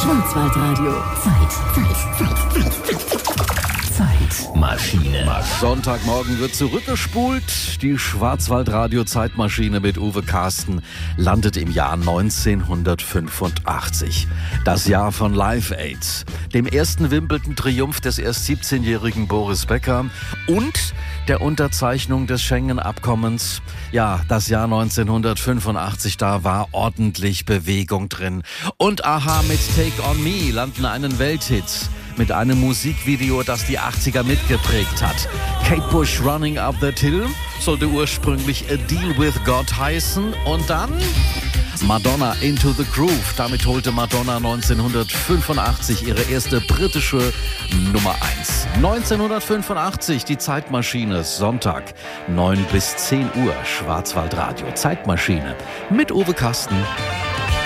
Schwarzwaldradio. Zeitmaschine. Sonntagmorgen wird zurückgespult. Die Schwarzwaldradio-Zeitmaschine mit Uwe Carsten landet im Jahr 1985. Das Jahr von Live Aid, dem ersten Wimbledon-Triumph des erst 17-jährigen Boris Becker und der Unterzeichnung des Schengen-Abkommens. Ja, das Jahr 1985, da war ordentlich Bewegung drin. Und Aha mit Take On Me landen einen Welthit mit einem Musikvideo, das die 80er mitgeprägt hat. Kate Bush Running Up That Hill sollte ursprünglich A Deal With God heißen. Und dann Madonna Into the Groove. Damit holte Madonna 1985 ihre erste britische Nummer 1. 1985, die Zeitmaschine, Sonntag, 9 bis 10 Uhr, Schwarzwaldradio, Zeitmaschine mit Uwe Carsten.